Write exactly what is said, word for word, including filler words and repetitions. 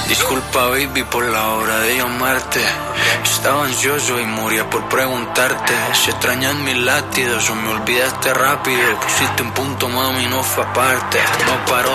Disculpa, baby, por la hora de llamarte. Estaba ansioso y moría por preguntarte si extrañas mis latidos o me olvidaste rápido. Pusiste un punto, mami, no fue aparte. No paro